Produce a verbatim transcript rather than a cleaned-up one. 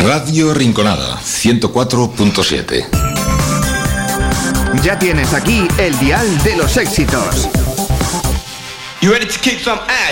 Radio Rinconada, ciento cuatro punto siete. Ya tienes aquí el dial de los éxitos. You ready to kick some ass?